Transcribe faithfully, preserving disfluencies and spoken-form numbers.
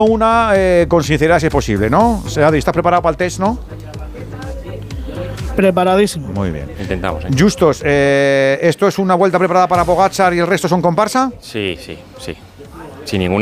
una eh, con sinceridad si es posible, ¿no? O sea, Adri, ¿estás preparado para el test, no? Preparadísimo. Muy bien. Intentamos, ¿eh? Justos, eh, ¿esto es una vuelta preparada para Pogačar y el resto son comparsa? Sí, sí, sí. Sin ninguna